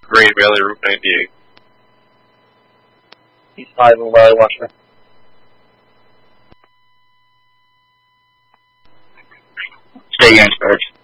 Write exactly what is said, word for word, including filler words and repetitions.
Green Valley Route ninety-eight. He's hiding while I watch her. Stay in charge.